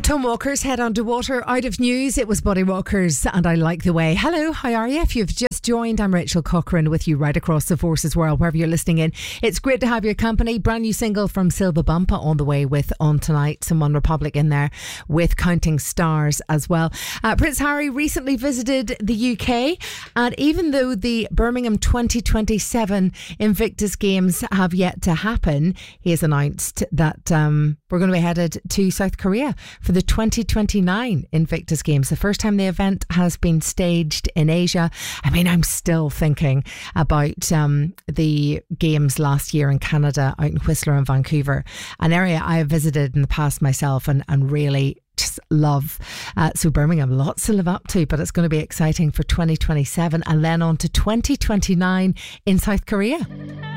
Tom Walker's Head Under Water. Out of news, it was Buddy Walker's And I Like the Way. Hello, how are you? If you've just joined, I'm Rachel Cochrane with you right across the Forces world, wherever you're listening in. It's great to have your company. Brand new single from Silva Bumpa on the way with On Tonight. Some One Republic in there with Counting Stars as well. Prince Harry recently visited the UK, and even though the Birmingham 2027 Invictus Games have yet to happen, he has announced that we're going to be headed to South Korea for the 2029 Invictus Games, the first time the event has been staged in Asia. I mean, I'm still thinking about the games last year in Canada, out in Whistler and Vancouver, an area I have visited in the past myself and really just love. So Birmingham, lots to live up to, but it's going to be exciting for 2027 and then on to 2029 in South Korea.